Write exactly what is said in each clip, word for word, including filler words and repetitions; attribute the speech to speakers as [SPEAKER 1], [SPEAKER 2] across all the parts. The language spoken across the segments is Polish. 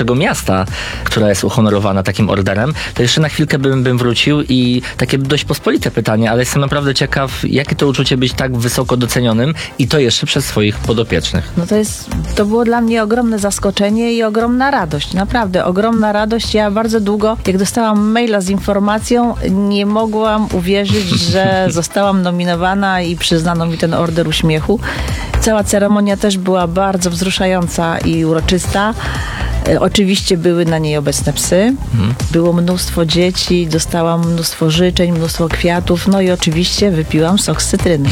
[SPEAKER 1] naszego miasta, która jest uhonorowana takim orderem, to jeszcze na chwilkę bym, bym wrócił i takie dość pospolite pytanie, ale jestem naprawdę ciekaw, jakie to uczucie być tak wysoko docenionym i to jeszcze przez swoich podopiecznych.
[SPEAKER 2] No to jest, to było dla mnie ogromne zaskoczenie i ogromna radość, naprawdę ogromna radość. Ja bardzo długo, jak dostałam maila z informacją, nie mogłam uwierzyć, że zostałam nominowana i przyznano mi ten order uśmiechu. Cała ceremonia też była bardzo wzruszająca i uroczysta. E, oczywiście były na niej obecne psy. Mhm. Było mnóstwo dzieci, dostałam mnóstwo życzeń, mnóstwo kwiatów, no i oczywiście wypiłam sok z cytryny.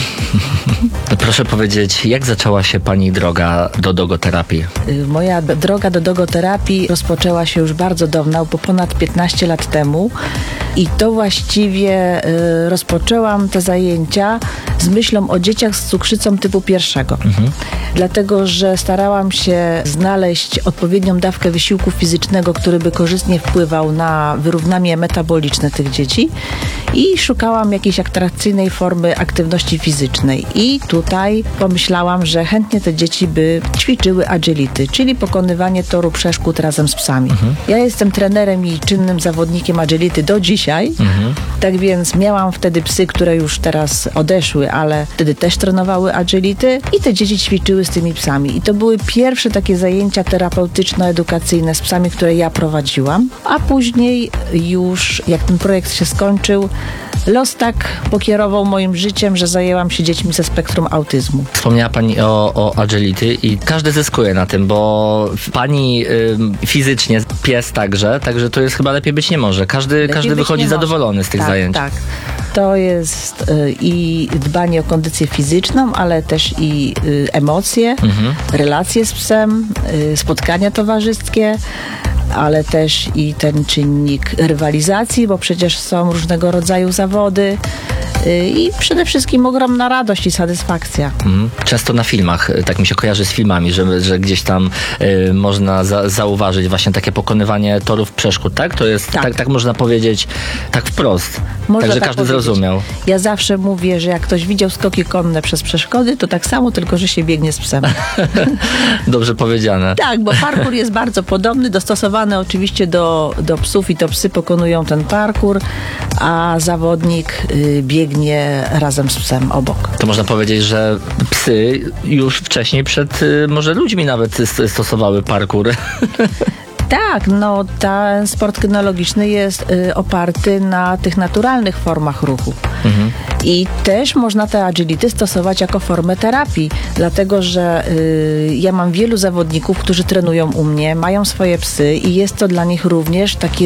[SPEAKER 1] No proszę powiedzieć, jak zaczęła się pani droga do dogoterapii?
[SPEAKER 2] E, moja d- droga do dogoterapii rozpoczęła się już bardzo dawno, bo ponad piętnaście lat temu. I to właściwie e, rozpoczęłam te zajęcia z myślą o dzieciach z cukrzycą typu pierwszego. Mhm. Dlatego, że starałam się znaleźć odpowiednią dawkę wysiłku fizycznego, który by korzystnie wpływał na wyrównanie metaboliczne tych dzieci i szukałam jakiejś atrakcyjnej formy aktywności fizycznej. I tutaj pomyślałam, że chętnie te dzieci by ćwiczyły agility, czyli pokonywanie toru przeszkód razem z psami. Mhm. Ja jestem trenerem i czynnym zawodnikiem agility do dzisiaj, mhm. tak więc miałam wtedy psy, które już teraz odeszły, ale wtedy też trenowały agility i te dzieci ćwiczyły z tymi psami. I to były pierwsze takie zajęcia terapeutyczno-edukacyjne z psami, które ja prowadziłam, a później już, jak ten projekt się skończył, los tak pokierował moim życiem, że zajęłam się dziećmi ze spektrum autyzmu.
[SPEAKER 1] Wspomniała pani o, o agility i każdy zyskuje na tym, bo pani y, fizycznie, pies także, także to jest chyba lepiej być nie może. Każdy, każdy wychodzi zadowolony z tych
[SPEAKER 2] tak,
[SPEAKER 1] zajęć.
[SPEAKER 2] Tak, to jest y, i dbanie o kondycję fizyczną, ale też i y, emocje, mhm. relacje z psem, y, spotkania towarzyskie, ale też i ten czynnik rywalizacji, bo przecież są różnego rodzaju zawody yy, i przede wszystkim ogromna radość i satysfakcja. Mm.
[SPEAKER 1] Często na filmach, tak mi się kojarzy z filmami, że, że gdzieś tam yy, można za, zauważyć właśnie takie pokonywanie torów przeszkód, tak? To jest, tak, tak, tak można powiedzieć, tak wprost. Można Także tak każdy powiedzieć. Zrozumiał.
[SPEAKER 2] Ja zawsze mówię, że jak ktoś widział skoki konne przez przeszkody, to tak samo, tylko że się biegnie z psem.
[SPEAKER 1] Dobrze powiedziane.
[SPEAKER 2] Tak, bo parkour jest bardzo podobny, dostosowany oczywiście do, do psów i to psy pokonują ten parkour, a zawodnik y, biegnie razem z psem obok.
[SPEAKER 1] To można powiedzieć, że psy już wcześniej przed y, może ludźmi nawet stosowały parkour.
[SPEAKER 2] Tak, no ten sport kynologiczny jest y, oparty na tych naturalnych formach ruchu. Mhm. I też można te agility stosować jako formę terapii, dlatego że y, ja mam wielu zawodników, którzy trenują u mnie, mają swoje psy i jest to dla nich również taki